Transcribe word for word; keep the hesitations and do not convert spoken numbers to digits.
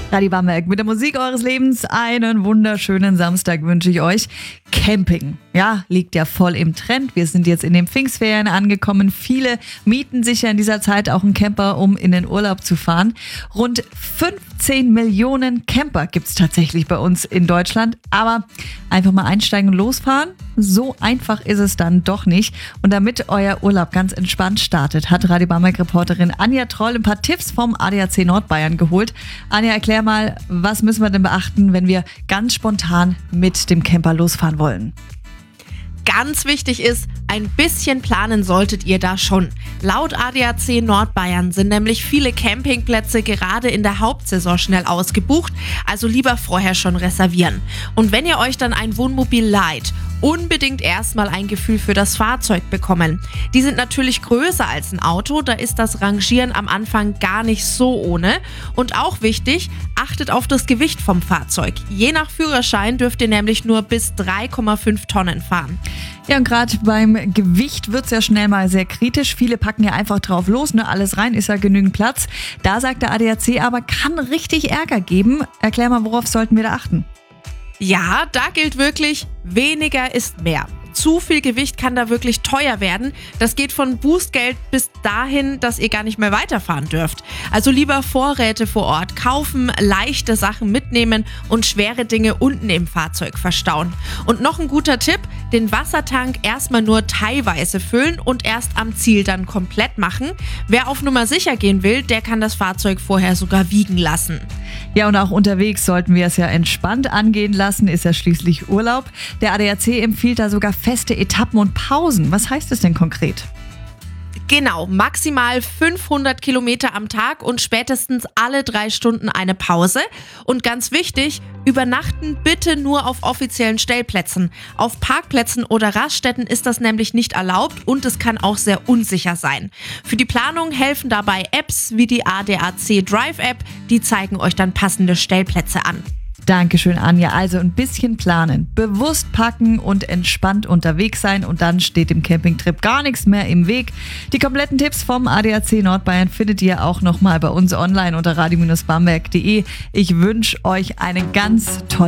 Radio Bamberg mit der Musik eures Lebens. Einen wunderschönen Samstag wünsche ich euch. Camping, ja, liegt ja voll im Trend. Wir sind jetzt in den Pfingstferien angekommen. Viele mieten sich ja in dieser Zeit auch einen Camper, um in den Urlaub zu fahren. Rund fünfzehn Millionen Camper gibt's tatsächlich bei uns in Deutschland. Aber einfach mal einsteigen und losfahren, so einfach ist es dann doch nicht. Und damit euer Urlaub ganz entspannt startet, hat Radio Bamberg-Reporterin Anja Troll ein paar Tipps vom A D A C Nordbayern geholt. Anja, erklär mal, was müssen wir denn beachten, wenn wir ganz spontan mit dem Camper losfahren wollen? Ganz wichtig ist, ein bisschen planen solltet ihr da schon. Laut A D A C Nordbayern sind nämlich viele Campingplätze gerade in der Hauptsaison schnell ausgebucht, also lieber vorher schon reservieren. Und wenn ihr euch dann ein Wohnmobil leiht, unbedingt erstmal ein Gefühl für das Fahrzeug bekommen. Die sind natürlich größer als ein Auto, da ist das Rangieren am Anfang gar nicht so ohne. Und auch wichtig, achtet auf das Gewicht vom Fahrzeug. Je nach Führerschein dürft ihr nämlich nur bis drei Komma fünf Tonnen fahren. Ja, und gerade beim Gewicht wird es ja schnell mal sehr kritisch. Viele packen ja einfach drauf los, ne? Alles rein, ist ja genügend Platz. Da sagt der A D A C aber, kann richtig Ärger geben. Erklär mal, worauf sollten wir da achten? Ja, da gilt wirklich, weniger ist mehr. Zu viel Gewicht kann da wirklich teuer werden. Das geht von Bußgeld bis dahin, dass ihr gar nicht mehr weiterfahren dürft. Also lieber Vorräte vor Ort kaufen, leichte Sachen mitnehmen und schwere Dinge unten im Fahrzeug verstauen. Und noch ein guter Tipp, den Wassertank erstmal nur teilweise füllen und erst am Ziel dann komplett machen. Wer auf Nummer sicher gehen will, der kann das Fahrzeug vorher sogar wiegen lassen. Ja, und auch unterwegs sollten wir es ja entspannt angehen lassen, ist ja schließlich Urlaub. Der A D A C empfiehlt da sogar feste Etappen und Pausen. Was heißt es denn konkret? Genau, maximal fünfhundert Kilometer am Tag und spätestens alle drei Stunden eine Pause. Und ganz wichtig, übernachten bitte nur auf offiziellen Stellplätzen. Auf Parkplätzen oder Raststätten ist das nämlich nicht erlaubt und es kann auch sehr unsicher sein. Für die Planung helfen dabei Apps wie die A D A C Drive App, die zeigen euch dann passende Stellplätze an. Dankeschön, Anja. Also ein bisschen planen, bewusst packen und entspannt unterwegs sein und dann steht dem Campingtrip gar nichts mehr im Weg. Die kompletten Tipps vom A D A C Nordbayern findet ihr auch nochmal bei uns online unter radio Bindestrich bamberg punkt de. Ich wünsche euch eine ganz tolle